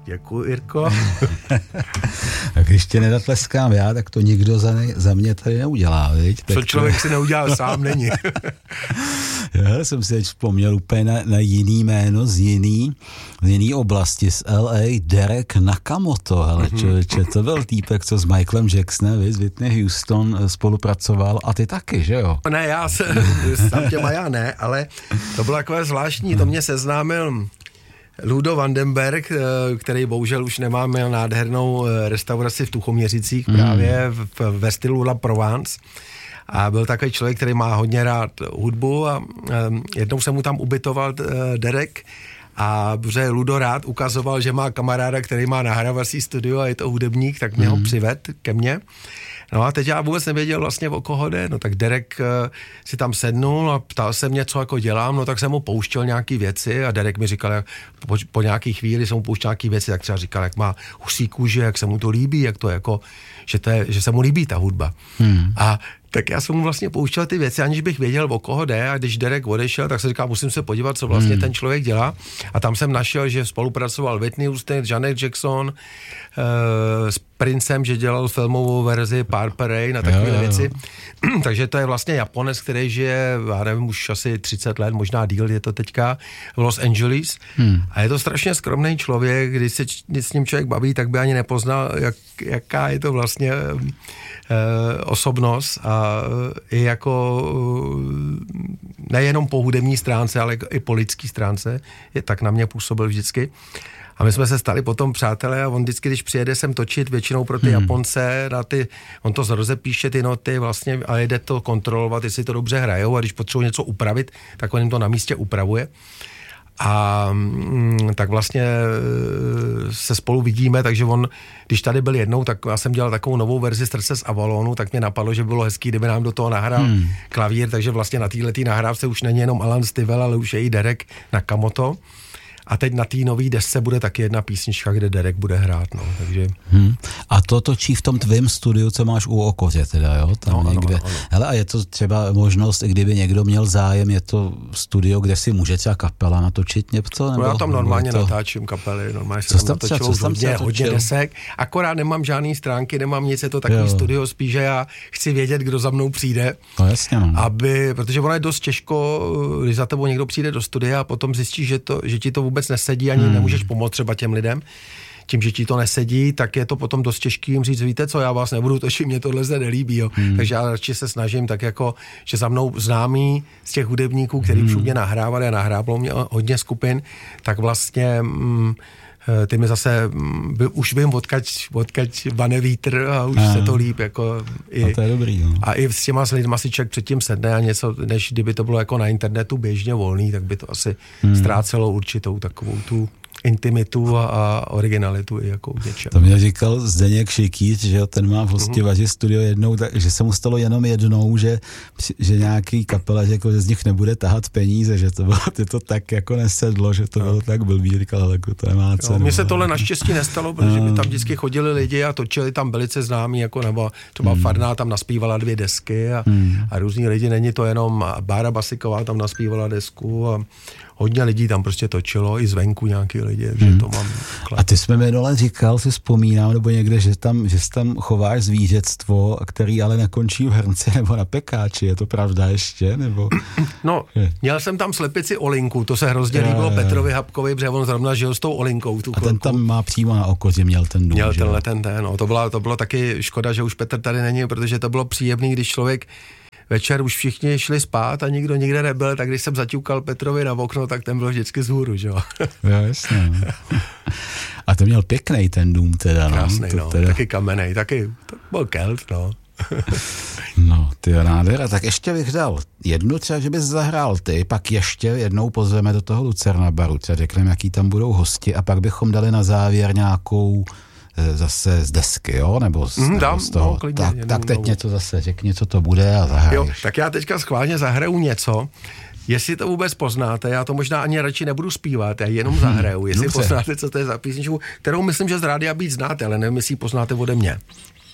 Děkuji, Jirko. A když tě nezatleskám já, tak to nikdo za mě tady neudělá, viď? Co člověk si neudělal sám, není. Já jsem si teď vzpomněl úplně na jiný jméno z jiný oblasti, z LA, Derek Nakamoto, hele člověče, to byl týpek, co s Michaelem Jacksonem, viď, Whitney Houston spolupracoval a ty taky, že jo? Ne, já sám těma já ne, ale to bylo takové zvláštní, to mě seznámil Ludo Vandenberg, který bohužel už nemá, měl nádhernou restauraci v Tuchoměřicích právě ve stylu La Provence. A byl takový člověk, který má hodně rád hudbu a jednou se mu tam ubytoval Derek a protože Ludo rád ukazoval, že má kamaráda, který má nahrávací studio a je to hudebník, tak mě ho přived ke mně. No a teď já vůbec nevěděl vlastně, o koho jde, no tak Derek si tam sednul a ptal se mě, co jako dělám, no tak jsem mu pouštěl nějaký věci a Derek mi říkal, jak po nějaký chvíli jsem mu pouštěl nějaký věci, tak třeba říkal, jak má husí kůži, jak se mu to líbí, jak to jako, že se mu líbí ta hudba. A tak já jsem mu vlastně pouštěl ty věci, aniž bych věděl, o koho jde, a když Derek odešel, tak se říkal, musím se podívat, co vlastně ten člověk dělá. A tam jsem našel, že spolupracoval Whitney Houston, Janet Jackson, s Princem, že dělal filmovou verzi Purple Rain a takové věci. Takže to je vlastně Japonec, který žije, já nevím, už asi 30 let, možná díl je to teďka, v Los Angeles. A je to strašně skromný člověk, když se s ním člověk baví, tak by ani nepoznal, jaká je to vlastně osobnost a i jako nejenom po hudební stránce, ale i po lidský stránce, tak na mě působil vždycky. A my jsme se stali potom přátelé a on vždycky, když přijede sem točit, většinou pro ty Japonce, on to rozepíše ty noty vlastně a jde to kontrolovat, jestli to dobře hrajou a když potřebují něco upravit, tak on jim to na místě upravuje. A tak vlastně se spolu vidíme, takže on, když tady byl jednou, tak já jsem dělal takovou novou verzi Srdce z Avalonu, tak mě napadlo, že by bylo hezký, kdyby nám do toho nahrál klavír, takže vlastně na této nahrávce už není jenom Alan Stivell, ale už je i Derek Nakamoto. A teď na té nový desce bude taky jedna písnička, kde Derek bude hrát, no, takže... A to točí v tom tvém studiu, co máš u Okoře teda, jo? Tam no, někde. Ano. Hele, a je to třeba možnost, kdyby někdo měl zájem, je to studio, kde si může třeba kapela natočit něco? Nebo, no, já tam normálně to... natáčím kapely, normálně se tam natočilo hodně desek, akorát nemám žádný stránky, nemám nic, je to takový studio, spíš, že já chci vědět, kdo za mnou přijde, no, jasně, no. protože ono je dost těžko, když za tebou někdo přijde do studia a potom zjistíš, že ti to vůbec nesedí, ani nemůžeš pomoct třeba těm lidem. Tím, že ti to nesedí, tak je to potom dost těžký jim říct, víte co, já vás nebudu točit, mě tohle se nelíbí, jo. Takže já radši se snažím tak jako, že za mnou známí z těch hudebníků, který už mě nahrávali a nahrávalo mě hodně skupin, tak vlastně ty mi zase, už vím, odkaď vane vítr a už se to líp, jako a to je dobrý, jo. A i s těma lidma si člověk předtím sedne a něco, než kdyby to bylo jako na internetu běžně volný, tak by to asi ztrácelo určitou takovou tu intimitu a originalitu i jako něčem. To mě říkal Zdeněk Šikýř, že ten má v Hostivaži studio jednou, že se mu stalo jenom jednou, že nějaký kapela řekl, že z nich nebude tahat peníze, že to to tak jako nesedlo, že to bylo tak blbý, říkal, ale to nemá cenu. Mně se tohle naštěstí nestalo, protože by tam vždycky chodili lidi a točili tam velice známí, jako nebo třeba Farná tam naspívala 2 desky a různí lidi, není to jenom Bára Basiková tam naspívala desku a hodně lidí tam prostě točilo, i zvenku nějaký lidi, že to mám klad. A ty jsme minule říkal, si vzpomínám, nebo někde, že tam chováš zvířectvo, který ale nekončí v hrnci nebo na pekáči, je to pravda ještě, nebo? No, měl jsem tam slepici Olinku, to se hrozně líbilo Petrovi Habkovi, protože on zrovna žil s tou Olinkou. A ten tam má přímo na Okoře, měl ten dům, měl ten, no, to bylo taky škoda, že už Petr tady není, protože to bylo příjemný, když člověk večer už všichni šli spát a nikdo nikde nebyl, tak když jsem zaťukal Petrovi na okno, tak ten byl vždycky vzhůru, že jo? Jo, jasně. A to měl pěkný ten dům teda, no. Krásný, no, teda... taky kamenej, taky, to byl Kelt, no. No, ty nádhera, tak ještě bych dal jednu třeba, že bys zahrál ty, pak ještě jednou pozveme do toho Lucerna baru, třeba řekneme, jaký tam budou hosti a pak bychom dali na závěr nějakou zase z desky, jo? Nebo z toho. No, klidně, tak teď něco zase řekni, co to bude a zahraješ. Jo, tak já teďka schválně zahraju něco, jestli to vůbec poznáte, já to možná ani radši nebudu zpívat, já jenom zahraju, jestli poznáte, co to je za písničku, kterou myslím, že z Rádia Beat znáte, ale nevím, jestli ji poznáte ode mě.